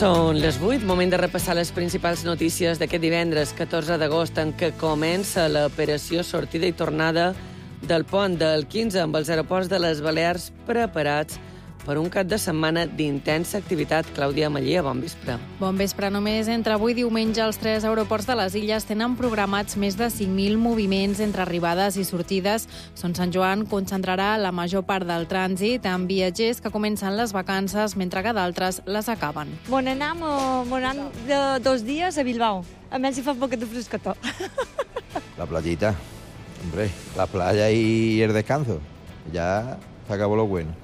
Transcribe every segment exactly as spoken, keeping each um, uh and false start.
Són les vuit, moment de repassar les principals notícies d'aquest divendres catorze d'agost, en què comença l'operació sortida i tornada del pont del quinze amb els aeroports de les Balears preparats per un cap de setmana d'intensa activitat. Clàudia Mallia, bon vespre. Bon vespre. Només entre avui i diumenge els tres aeroports de les Illes tenen programats més de cinc mil moviments entre arribades i sortides. Son Sant Joan concentrarà la major part del trànsit amb viatgers que comencen les vacances mentre que d'altres les acaben. Bon anam, bon anam de dos dies a Bilbao. A més hi fa un poquet de frescató. La playita, hombre, la playa y el descanso. Ya se acabó lo bueno.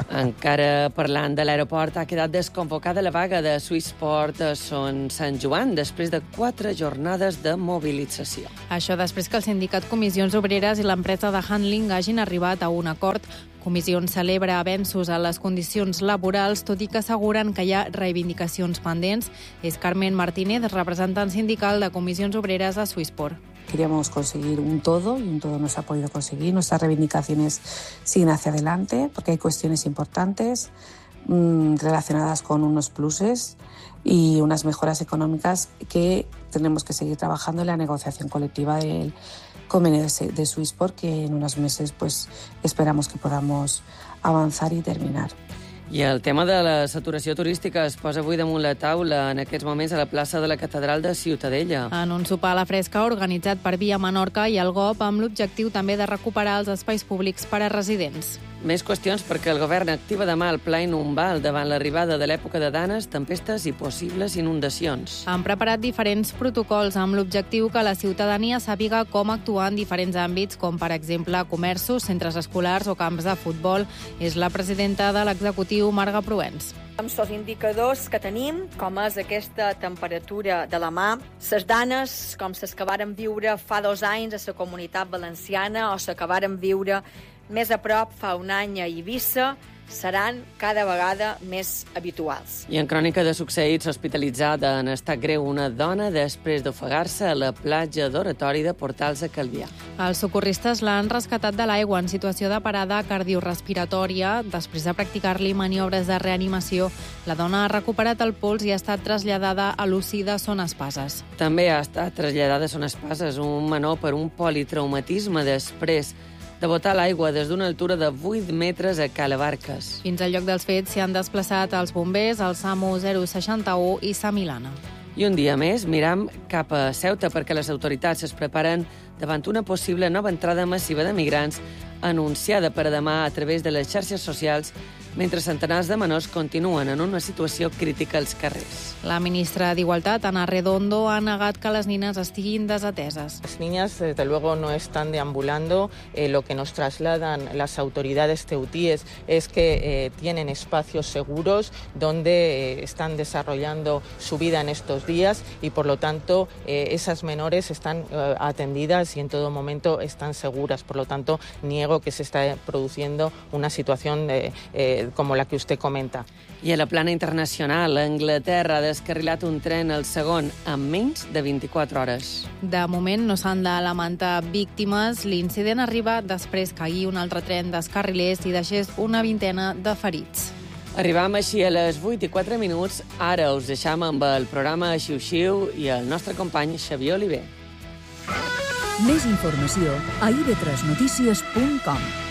Encara parlant de l'aeroport, ha quedat desconvocada la vaga de Swissport a Son Sant Joan després de quatre jornades de mobilització. Això després que el sindicat Comissions Obreres i l'empresa de handling hagin arribat a un acord. Comissions celebra avenços a les condicions laborals, tot i que asseguren que hi ha reivindicacions pendents. És Carmen Martínez, representant sindical de Comissions Obreres a Swissport. Queríamos conseguir un todo y un todo no se ha podido conseguir. Nuestras reivindicaciones siguen hacia adelante porque hay cuestiones importantes mmm, relacionadas con unos pluses y unas mejoras económicas que tenemos que seguir trabajando en la negociación colectiva del convenio de, de Swissport, que en unos meses pues esperamos que podamos avanzar y terminar. I el tema de la saturació turística es posa avui damunt la taula en aquests moments a la plaça de la Catedral de Ciutadella. En un sopar a la fresca organitzat per Via Menorca i el G O P amb l'objectiu també de recuperar els espais públics per a residents. Més qüestions perquè el govern activa demà el pla Inumbal davant l'arribada de l'època de danes, tempestes i possibles inundacions. Han preparat diferents protocols amb l'objectiu que la ciutadania sàpiga com actuar en diferents àmbits, com per exemple comerços, centres escolars o camps de futbol. És la presidenta de l'executiu, Marga Proens. Amb els indicadors que tenim, com és aquesta temperatura de la mà, les danes, com les que varen viure fa dos anys a la Comunitat Valenciana o les que varen viure més a prop fa un any a Eivissa, seran cada vegada més habituals. I en crònica de succeïts, hospitalitzada en estat greu una dona després d'ofegar-se a la platja d'Oratori de Portals a Calvià. Els socorristes l'han rescatat de l'aigua en situació de parada cardiorespiratòria. Després de practicar-li maniobres de reanimació, la dona ha recuperat el pols i ha estat traslladada a l'U C I de Son Espases. També ha estat traslladada a Son Espases un menor per un politraumatisme després de botar l'aigua des d'una altura de vuit metres a Calabarques. Fins al lloc dels fets s'hi han desplaçat els bombers, el SAMU zero seixanta-u i Samilana. I un dia més miram cap a Ceuta perquè les autoritats es preparen davant una possible nova entrada massiva de migrants anunciada per a demà a través de les xarxes socials, mentre centenars de menors continuen en una situació crítica als carrers. La ministra d'Igualtat, Ana Redondo, ha negat que les nines estiguin desateses. Las niñas, desde luego, no están deambulando. Eh, lo que nos trasladan las autoridades ceutíes es que eh, tienen espacios seguros donde eh, están desarrollando su vida en estos días y, por lo tanto, eh, esas menores están eh, atendidas y en todo momento están seguras. Por lo tanto, niego que se está produciendo una situación eh, eh, com la que usted comenta. I a la plana internacional, Anglaterra ha descarrilat un tren, el segon, en menys de vint-i-quatre hores. De moment no s'han de lamentar víctimes. L'incident arriba després que ahir un altre tren descarrilés i deixés una vintena de ferits. Arribam així a les vuit i quatre minuts. Ara us deixam amb el programa Xiu-Xiu i el nostre company Xavier Oliver. Més informació a i ve tres notícies punt com.